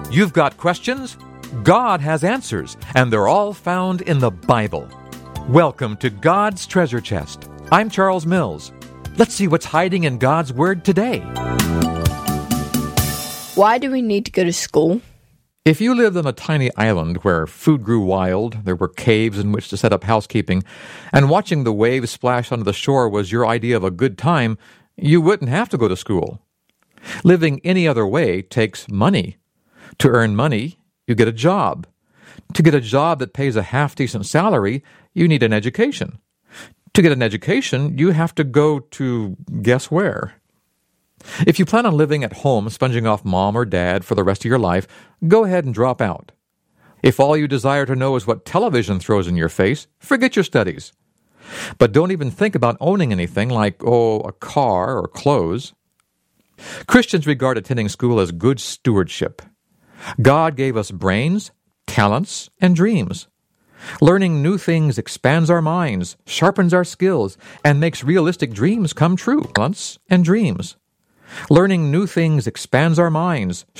You've got questions? God has answers, and they're all found in the Bible. Welcome to God's Treasure Chest. I'm Charles Mills. Let's see what's hiding in God's Word today. Why do we need to go to school? If you lived on a tiny island where food grew wild, there were caves in which to set up housekeeping, and watching the waves splash onto the shore was your idea of a good time, you wouldn't have to go to school. Living any other way takes money. To earn money, you get a job. To get a job that pays a half-decent salary, you need an education. To get an education, you have to go to guess where. If you plan on living at home, sponging off mom or dad for the rest of your life, go ahead and drop out. If all you desire to know is what television throws in your face, forget your studies. But don't even think about owning anything like, a car or clothes. Christians regard attending school as good stewardship. God gave us brains, talents, and dreams. Learning new things expands our minds, sharpens our skills, and makes realistic dreams come true. Talents and dreams. Learning new things expands our minds,